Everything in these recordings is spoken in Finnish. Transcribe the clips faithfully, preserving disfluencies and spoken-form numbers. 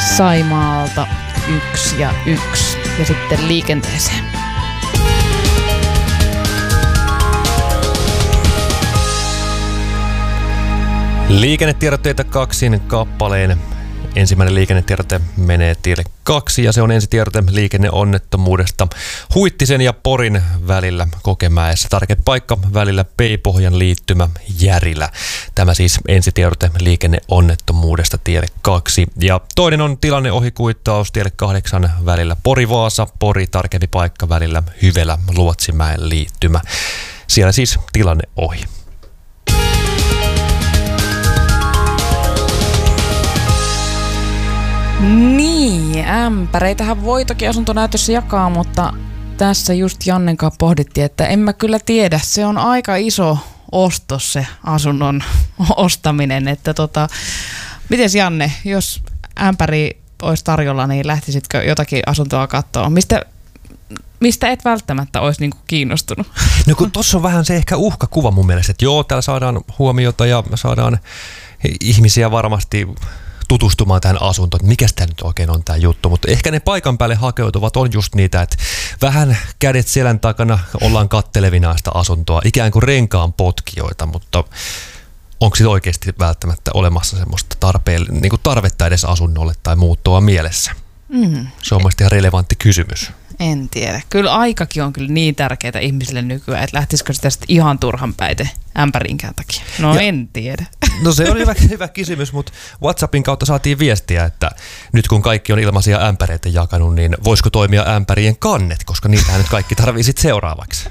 Saimaalta yksi ja yksi ja sitten liikenteeseen. Liikennetiedotteita kaksin kappaleen. Ensimmäinen liikennetiedote menee tielle kaksi ja se on ensitiedote liikenneonnettomuudesta Huittisen ja Porin välillä Kokemäessä. Tarkempi paikka välillä Peipohjan liittymä Järilä. Tämä siis ensitiedote liikenneonnettomuudesta tielle kaksi. Ja toinen on tilanne ohikuittaus tielle kahdeksan välillä Pori-Vaasa, Pori, tarkempi paikka välillä Hyvelä Luotsimäen liittymä. Siellä siis tilanne ohi. Niin, ämpäreitähän voi toki asuntonäytössä jakaa, mutta tässä just Jannen kanssa pohdittiin, että en mä kyllä tiedä. Se on aika iso ostos se asunnon ostaminen, että tota, mites Janne, jos ämpäri olisi tarjolla, niin lähtisitkö jotakin asuntoa katsoa? Mistä, mistä et välttämättä olisi niinku kiinnostunut? No kun tossa on vähän se ehkä uhkakuva mun mielestä, että joo, täällä saadaan huomiota ja saadaan ihmisiä varmasti tutustumaan tähän asuntoon, että mikäs tämä nyt oikein on tämä juttu, mutta ehkä ne paikan päälle hakeutuvat on just niitä, että vähän kädet selän takana ollaan kattelevina sitä asuntoa, ikään kuin renkaan potkijoita, mutta onko sitten oikeasti välttämättä olemassa semmoista tarpeen, niin kuin tarvetta edes asunnolle tai muuttoa mielessä? Mm. Se on mielestäni ihan relevantti kysymys. En tiedä. Kyllä aikakin on kyllä niin tärkeää ihmisille nykyään, että lähtisikö sitä sitten ihan turhan päite ämpärinkään takia. No ja, en tiedä. No se on hyvä, hyvä kysymys, mutta WhatsAppin kautta saatiin viestiä, että nyt kun kaikki on ilmaisia ämpäreitä jakanut, niin voisiko toimia ämpärien kannet, koska niitähän nyt kaikki tarvii sitten seuraavaksi.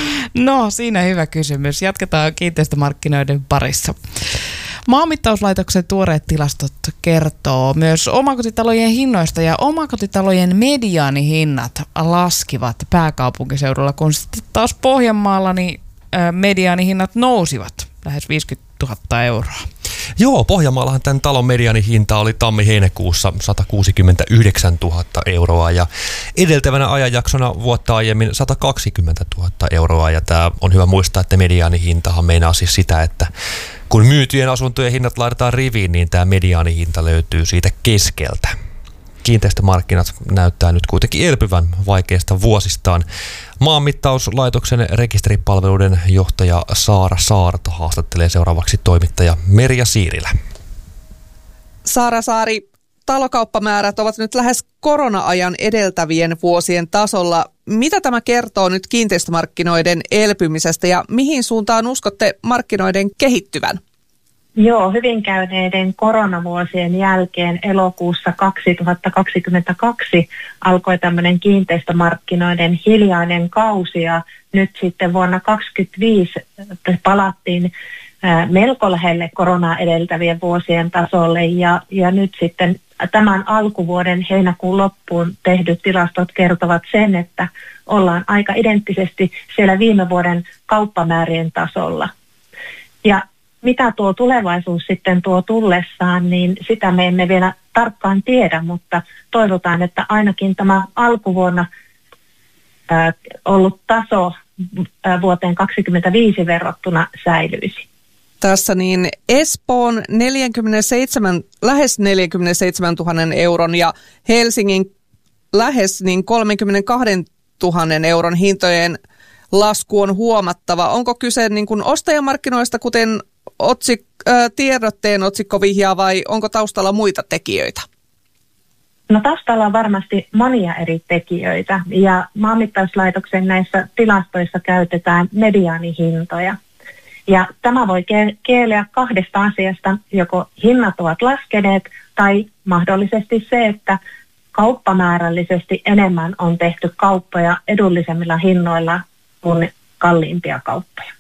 No siinä hyvä kysymys. Jatketaan kiinteistömarkkinoiden parissa. Maanmittauslaitoksen tuoreet tilastot kertoo myös omakotitalojen hinnoista ja omakotitalojen mediaanihinnat laskivat pääkaupunkiseudulla, kun sitten taas Pohjanmaalla niin mediaanihinnat nousivat lähes viisikymmentätuhatta euroa. Joo, Pohjanmaallahan tämän talon mediaanihinta oli tammi-heinäkuussa sata kuusikymmentäyhdeksäntuhatta euroa ja edeltävänä ajanjaksona vuotta aiemmin sata kaksikymmentätuhatta euroa. Ja tämä on hyvä muistaa, että mediaanihintahan meinaa siis sitä, että kun myytyjen asuntojen hinnat laitetaan riviin, niin tämä mediaanihinta löytyy siitä keskeltä. Kiinteistömarkkinat näyttää nyt kuitenkin elpyvän vaikeista vuosistaan. Maanmittauslaitoksen rekisteripalveluiden johtaja Saara Saarto haastattelee seuraavaksi toimittaja Merja Siirilä. Saara Saari, talokauppamäärät ovat nyt lähes korona-ajan edeltävien vuosien tasolla. Mitä tämä kertoo nyt kiinteistömarkkinoiden elpymisestä ja mihin suuntaan uskotte markkinoiden kehittyvän? Joo, hyvin käyneiden koronavuosien jälkeen elokuussa kaksituhattakaksikymmentäkaksi alkoi tämmöinen kiinteistömarkkinoiden hiljainen kausi ja nyt sitten vuonna kaksituhattakaksikymmentäviisi palattiin melko lähelle koronaa edeltävien vuosien tasolle ja, ja nyt sitten tämän alkuvuoden heinäkuun loppuun tehdyt tilastot kertovat sen, että ollaan aika identtisesti siellä viime vuoden kauppamäärien tasolla. Ja mitä tuo tulevaisuus sitten tuo tullessaan, niin sitä me emme vielä tarkkaan tiedä, mutta toivotaan, että ainakin tämä alkuvuonna ää, ollut taso ää, vuoteen kaksikymmentäviisi verrattuna säilyisi. Tässä niin Espoon neljäkymmentäseitsemän, lähes neljäkymmentäseitsemäntuhatta euron ja Helsingin lähes niin kolmekymmentäkaksituhatta euron hintojen lasku on huomattava. Onko kyse niin kuin ostajamarkkinoista, kuten otsik, äh, tiedotteen otsikko vihjaa, vai onko taustalla muita tekijöitä? No taustalla on varmasti monia eri tekijöitä ja Maanmittauslaitoksen näissä tilastoissa käytetään mediaanihintoja. Ja tämä voi kieleä kahdesta asiasta, joko hinnat ovat laskeneet tai mahdollisesti se, että kauppamäärällisesti enemmän on tehty kauppoja edullisemmilla hinnoilla kuin kalliimpia kauppoja.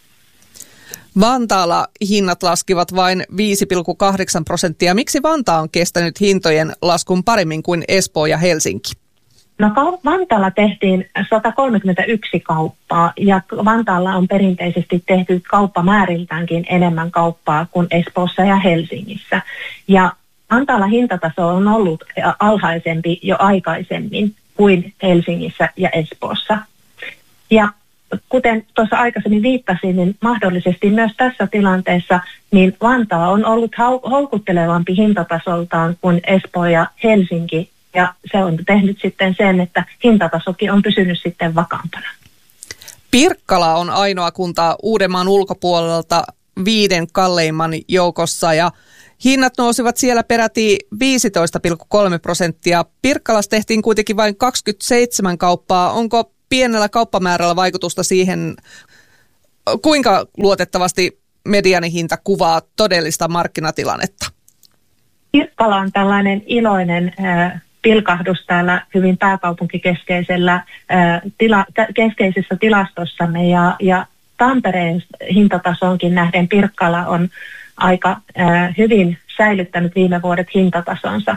Vantaalla hinnat laskivat vain viisi pilkku kahdeksan prosenttia. Miksi Vantaa on kestänyt hintojen laskun paremmin kuin Espoo ja Helsinki? No Vantaalla tehtiin sata kolmekymmentäyksi kauppaa ja Vantaalla on perinteisesti tehty kauppamääriltäänkin enemmän kauppaa kuin Espoossa ja Helsingissä. Ja Vantaalla hintataso on ollut alhaisempi jo aikaisemmin kuin Helsingissä ja Espoossa. Ja kuten tuossa aikaisemmin viittasin, niin mahdollisesti myös tässä tilanteessa niin Vantaa on ollut hau- houkuttelevampi hintatasoltaan kuin Espoo ja Helsinki. Ja se on tehnyt sitten sen, että hintatasokin on pysynyt sitten vakaampana. Pirkkala on ainoa kunta Uudenmaan ulkopuolelta viiden kalleimman joukossa ja hinnat nousivat siellä peräti viisitoista pilkku kolme prosenttia. Pirkkalassa tehtiin kuitenkin vain kaksikymmentäseitsemän kauppaa. Onko pienellä kauppamäärällä vaikutusta siihen, kuinka luotettavasti mediaanihinta kuvaa todellista markkinatilannetta? Pirkkala on tällainen iloinen äh, pilkahdus täällä hyvin pääkaupunkikeskeisellä äh, tila, t- keskeisessä tilastossamme ja, ja Tampereen hintatasoonkin nähden Pirkkala on aika äh, hyvin säilyttänyt viime vuodet hintatasonsa.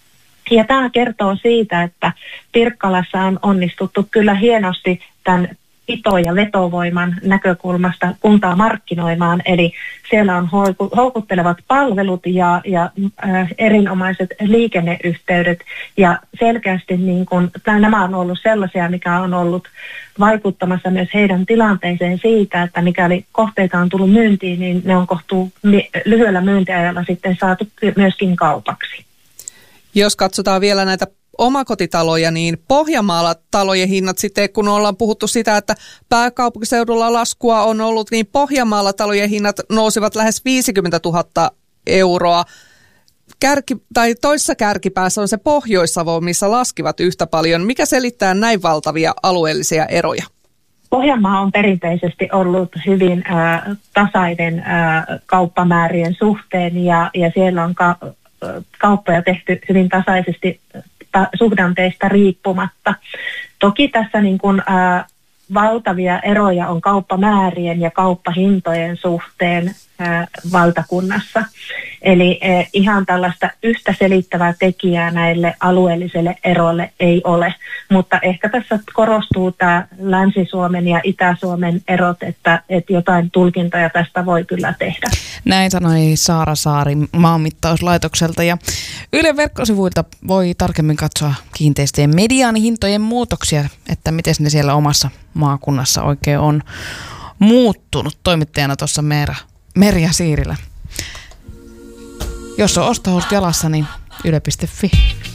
Ja tämä kertoo siitä, että Pirkkalassa on onnistuttu kyllä hienosti tämän pito- ja vetovoiman näkökulmasta kuntaa markkinoimaan. Eli siellä on houkuttelevat palvelut ja, ja äh, erinomaiset liikenneyhteydet. Ja selkeästi niin kun, nämä on ollut sellaisia, mikä on ollut vaikuttamassa myös heidän tilanteeseen siitä, että mikäli kohteita on tullut myyntiin, niin ne on kohtuu lyhyellä myyntiajalla sitten saatu myöskin kaupaksi. Jos katsotaan vielä näitä omakotitaloja, niin Pohjanmaalla talojen hinnat sitten, kun ollaan puhuttu sitä, että pääkaupunkiseudulla laskua on ollut, niin Pohjanmaalla talojen hinnat nousivat lähes viisikymmentätuhatta euroa. Kärki, tai toissa kärkipäässä on se Pohjois-Savo, missä laskivat yhtä paljon. Mikä selittää näin valtavia alueellisia eroja? Pohjanmaa on perinteisesti ollut hyvin äh, tasainen äh, kauppamäärien suhteen ja, ja siellä on ka- kauppoja tehty hyvin tasaisesti ta- suhdanteista riippumatta. Toki tässä niin kuin, ää, valtavia eroja on kauppamäärien ja kauppahintojen suhteen ää, valtakunnassa. Eli ää, ihan tällaista yhtä selittävää tekijää näille alueellisille eroille ei ole. Mutta ehkä tässä korostuu tämä Länsi-Suomen ja Itä-Suomen erot, että, että jotain tulkintoja tästä voi kyllä tehdä. Näin sanoi Saara Saari Maanmittauslaitokselta. Ja Ylen verkkosivuilta voi tarkemmin katsoa kiinteistöjen mediaanihintojen muutoksia, että miten ne siellä omassa maakunnassa oikein on muuttunut. Toimittajana tuossa Merja, Merja Siirilä. Jos on ostohousut jalassa, niin yle piste fi.